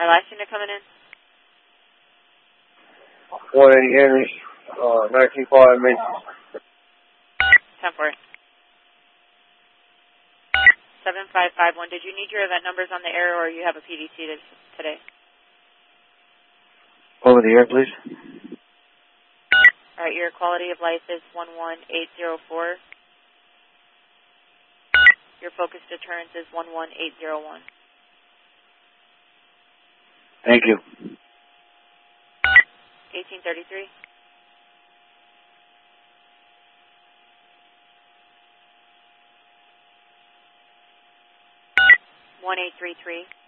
Our last unit coming in? 180 Henry, 19.5 minutes. 10-4. 7551. Did you need your event numbers on the air or you have a PDC today? Over the air, please. All right, your quality of life is 11804. Your focus deterrence is 11801. Thank you. 1833. 1833.